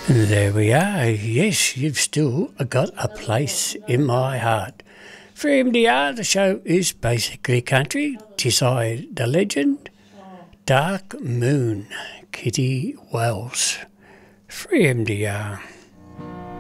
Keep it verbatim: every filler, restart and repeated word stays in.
There we are. Yes, you've still got a place in my heart. three M D R, the show is basically country. Tis I, the legend. Dark Moon, Kitty Wells. three M D R.